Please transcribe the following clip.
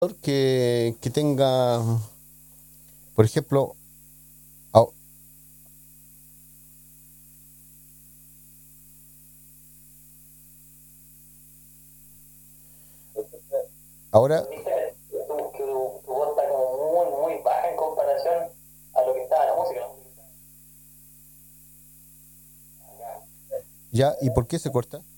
que tenga, por ejemplo, au- ahora, Viste que tu voz está como muy baja en comparación a lo que estaba la música. La música ya, ¿y por qué se corta?